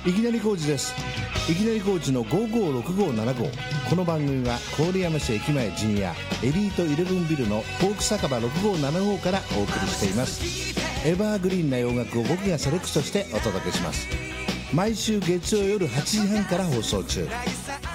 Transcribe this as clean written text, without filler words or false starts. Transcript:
いきなり工事です。いきなり工事の556575。この番組は郡山市駅前陣屋エリートイレブンビルのポーク酒場6575からお送りしています。エバーグリーンな洋楽を僕がセレクトしてお届けします。毎週月曜夜8時半から放送中。